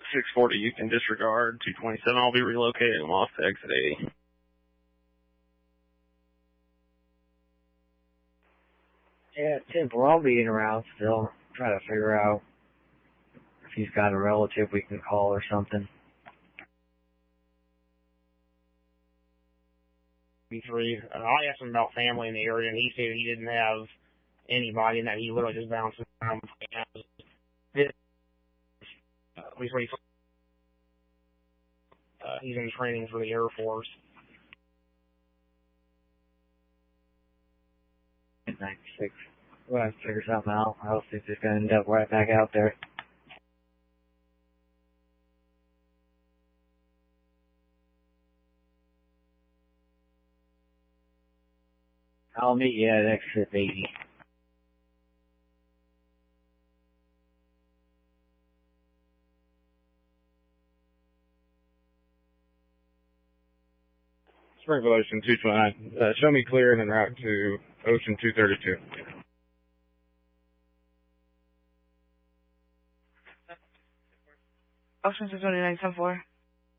640, you can disregard. 227, I'll be relocated and lost to exit 80. Yeah, Temple, I'll be in around still. Try to figure out if he's got a relative we can call or something. I asked him about family in the area, and he said he didn't have anybody, and that he literally just bounced around. At least he's in training for the Air Force. 96. We'll have to figure something out. Else he's just going to end up right back out there. I'll meet you at exit 80. Springfield Ocean 229. Show me clear and then route to Ocean 232. Ocean 229, 10-4.